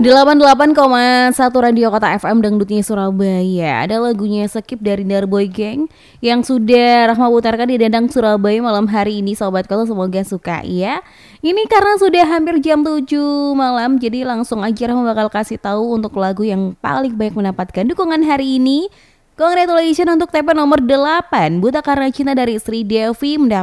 88,1 Radio Kota FM Dangdutnya Surabaya. Ada lagunya Skip dari Darboy Gang yang sudah Rahma putarkan di Dendang Surabaya malam hari ini. Sobat Kota, semoga suka ya. Ini karena sudah hampir jam 7 malam, jadi langsung aja Rahma bakal kasih tahu untuk lagu yang paling banyak mendapatkan dukungan hari ini. Congratulations untuk TP nomor 8, Buta Karena Cinta dari Sri Devi